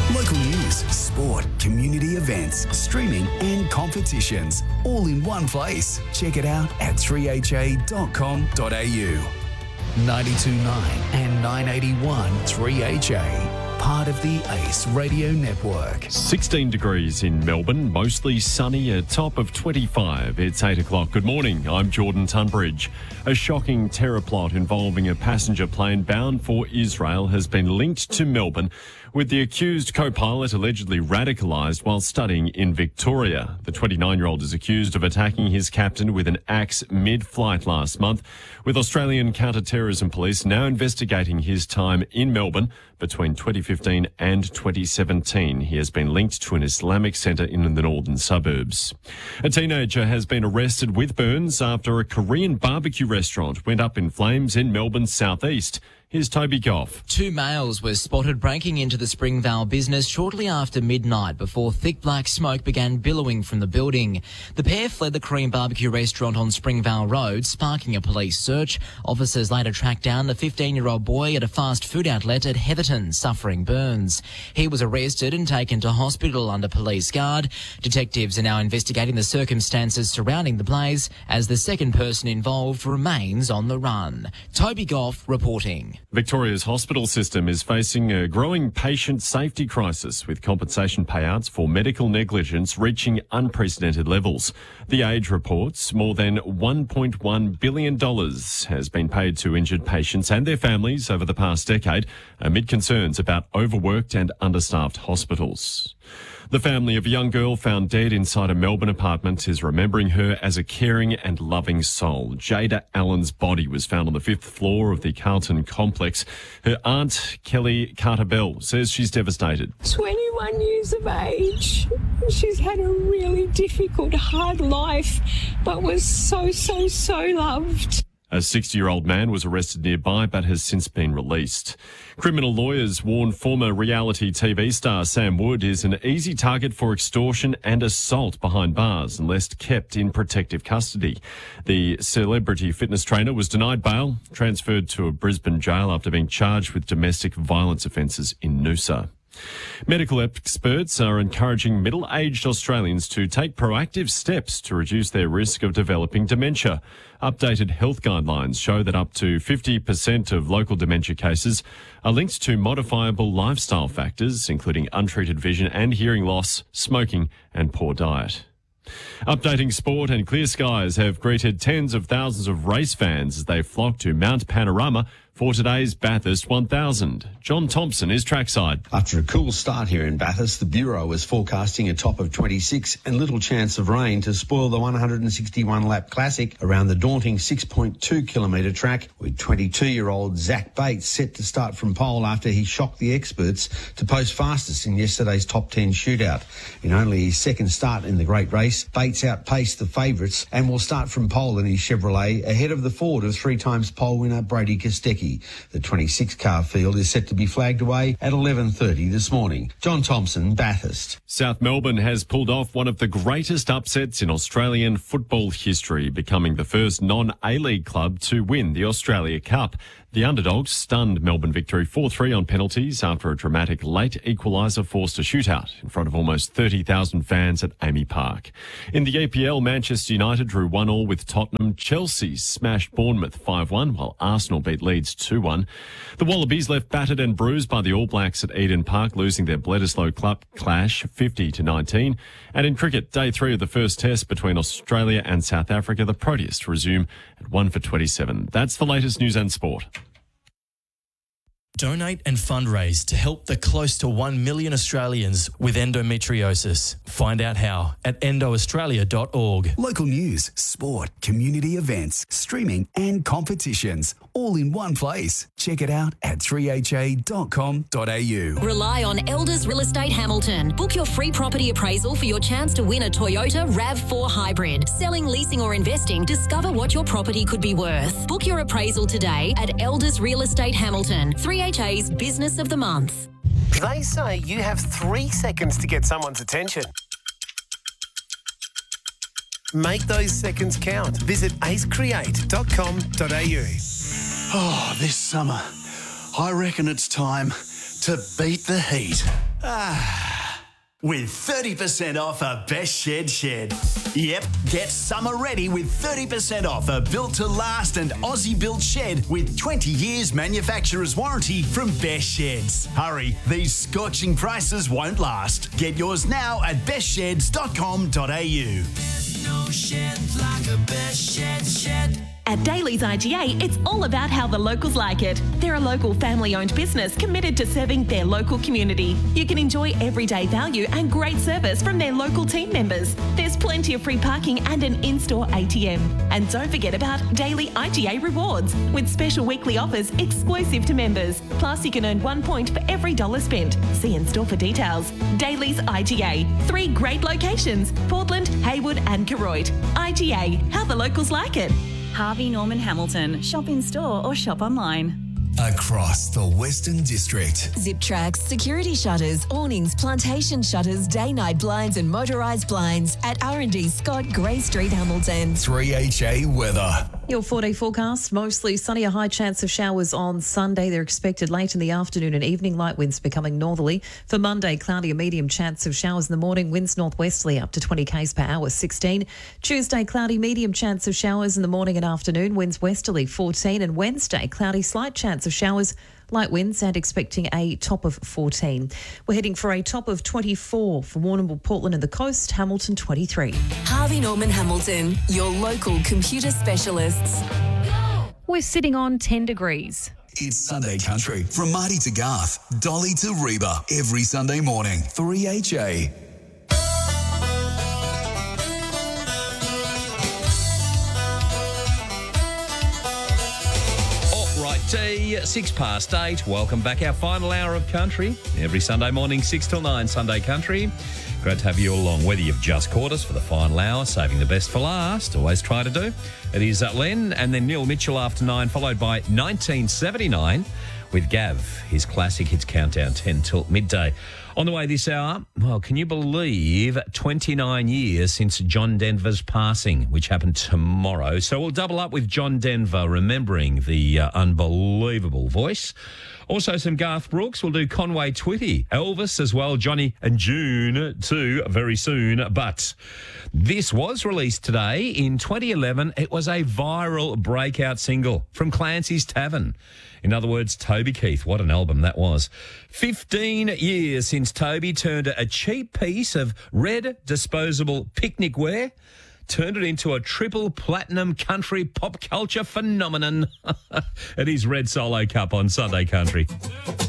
Local news, sport, community events, streaming and competitions, all in one place. Check it out at 3ha.com.au. 92.9 and 981 3HA. Part of the ACE Radio Network. 16 degrees in Melbourne, mostly sunny, a top of 25. It's 8 o'clock. Good morning, I'm Jordan Tunbridge. A shocking terror plot involving a passenger plane bound for Israel has been linked to Melbourne, with the accused co-pilot allegedly radicalised while studying in Victoria. The 29-year-old is accused of attacking his captain with an axe mid-flight last month, with Australian counter-terrorism police now investigating his time in Melbourne between 2015 and 2017. He has been linked to an Islamic centre in the northern suburbs. A teenager has been arrested with burns after a Korean barbecue restaurant went up in flames in Melbourne's southeast. Here's Toby Goff. Two males were spotted breaking into the Springvale business shortly after midnight before thick black smoke began billowing from the building. The pair fled the Korean barbecue restaurant on Springvale Road, sparking a police search. Officers later tracked down the 15-year-old boy at a fast food outlet at Heatherton, suffering burns. He was arrested and taken to hospital under police guard. Detectives are now investigating the circumstances surrounding the blaze as the second person involved remains on the run. Toby Goff reporting. Victoria's hospital system is facing a growing patient safety crisis, with compensation payouts for medical negligence reaching unprecedented levels. The Age reports more than $1.1 billion has been paid to injured patients and their families over the past decade, amid concerns about overworked and understaffed hospitals. The family of a young girl found dead inside a Melbourne apartment is remembering her as a caring and loving soul. Jada Allen's body was found on the 5th floor of the Carlton complex. Her aunt, Kelly Carter-Bell, says she's devastated. 21 years of age. She's had a really difficult, hard life, but was so loved. A 60-year-old man was arrested nearby but has since been released. Criminal lawyers warn former reality TV star Sam Wood is an easy target for extortion and assault behind bars unless kept in protective custody. The celebrity fitness trainer was denied bail, transferred to a Brisbane jail after being charged with domestic violence offences in Noosa. Medical experts are encouraging middle-aged Australians to take proactive steps to reduce their risk of developing dementia. Updated health guidelines show that up to 50% of local dementia cases are linked to modifiable lifestyle factors, including untreated vision and hearing loss, smoking and poor diet. Updating sport, and clear skies have greeted tens of thousands of race fans as they flock to Mount Panorama for today's Bathurst 1000. John Thompson is trackside. After a cool start here in Bathurst, the Bureau is forecasting a top of 26 and little chance of rain to spoil the 161-lap classic around the daunting 6.2-kilometre track, with 22-year-old Zach Bates set to start from pole after he shocked the experts to post fastest in yesterday's top 10 shootout. In only his second start in the great race, Bates outpaced the favourites and will start from pole in his Chevrolet ahead of the Ford of three-times pole winner Brady Kostecki. The 26-car field is set to be flagged away at 11:30 this morning. John Thompson, Bathurst. South Melbourne has pulled off one of the greatest upsets in Australian football history, becoming the first non-A-League club to win the Australia Cup. The underdogs stunned Melbourne victory 4-3 on penalties after a dramatic late equaliser forced a shootout in front of almost 30,000 fans at Amy Park. In the EPL, Manchester United drew 1-1 with Tottenham. Chelsea smashed Bournemouth 5-1, while Arsenal beat Leeds 2-1. The Wallabies left battered and bruised by the All Blacks at Eden Park, losing their Bledisloe Club clash 50-19. And in cricket, day 3 of the first test between Australia and South Africa, the Proteas resume at 1 for 27. That's the latest news and sport. Donate and fundraise to help the close to 1 million Australians with endometriosis. Find out how at endoaustralia.org. Local news, sport, community events, streaming and competitions, all in one place. Check it out at 3ha.com.au. Rely on Elders Real Estate Hamilton. Book your free property appraisal for your chance to win a Toyota RAV4 Hybrid. Selling, leasing or investing, discover what your property could be worth. Book your appraisal today at Elders Real Estate Hamilton. 3HA's Business of the Month. They say you have 3 seconds to get someone's attention. Make those seconds count. Visit acecreate.com.au. Oh, this summer, I reckon it's time to beat the heat. With 30% off a Best Shed. Yep, get summer ready with 30% off a built-to-last and Aussie-built shed with 20 years manufacturer's warranty from Best Sheds. Hurry, these scorching prices won't last. Get yours now at bestsheds.com.au. There's no shed like a Best Shed. At Daly's IGA, it's all about how the locals like it. They're a local family-owned business committed to serving their local community. You can enjoy everyday value and great service from their local team members. There's plenty of free parking and an in-store ATM. And don't forget about Daily IGA rewards with special weekly offers exclusive to members. Plus, you can earn 1 point for every $1 spent. See in-store for details. Daly's IGA. 3 great locations: Portland, Haywood and Koroit. IGA, how the locals like it. Harvey Norman Hamilton. Shop in store or shop online. Across the Western District. Zip Tracks, security shutters, awnings, plantation shutters, day-night blinds and motorised blinds at R&D Scott, Grey Street, Hamilton. 3HA weather. Your 4-day forecast, mostly sunny, a high chance of showers on Sunday. They're expected late in the afternoon and evening, light winds becoming northerly. For Monday, cloudy, a medium chance of showers in the morning, winds northwesterly up to 20 k's per hour, 16. Tuesday, cloudy, medium chance of showers in the morning and afternoon, winds westerly, 14. And Wednesday, cloudy, slight chance of showers, light winds and expecting a top of 14. We're heading for a top of 24 for Warrnambool, Portland and the coast, Hamilton 23. Harvey Norman Hamilton, your local computer specialists. We're sitting on 10 degrees. It's Sunday Country from Marty to Garth, Dolly to Reba, every Sunday morning. 3HA. Righty, 8:06. Welcome back. Our final hour of country. Every Sunday morning, 6 till 9, Sunday Country. Great to have you all along. Whether you've just caught us for the final hour, saving the best for last, always try to do. It is Len and then Neil Mitchell after 9, followed by 1979 with Gav, his classic hits countdown 10 till midday. On the way this hour, well, can you believe 29 years since John Denver's passing, which happened tomorrow. So we'll double up with John Denver, remembering the unbelievable voice. Also some Garth Brooks. We'll do Conway Twitty, Elvis as well, Johnny and June too, very soon. But this was released today in 2011. It was a viral breakout single from Clancy's Tavern. In other words, Toby Keith. What an album that was. 15 years since Toby turned a cheap piece of red disposable picnic wear, turned it into a triple platinum country pop culture phenomenon. It is Red Solo Cup on Sunday Country.